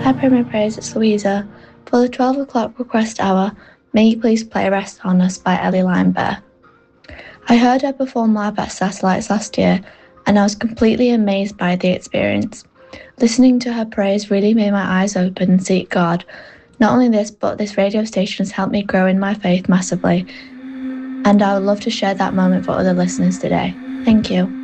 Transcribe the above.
Hi, Premier Praise, it's Louisa. For the 12 o'clock request hour, may you please play Rest on Us by Ellie Limebear. I heard her perform live at Satellites last year, and I was completely amazed by the experience. Listening to her praise really made my eyes open and seek God. Not only this, but this radio station has helped me grow in my faith massively, and I would love to share that moment for other listeners today. Thank you.